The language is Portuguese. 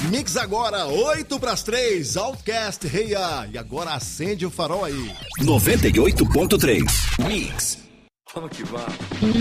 Mix agora, 2:08, Outcast, Hey Ya. E agora acende o farol aí. 98.3 Mix. Vamos que vamos.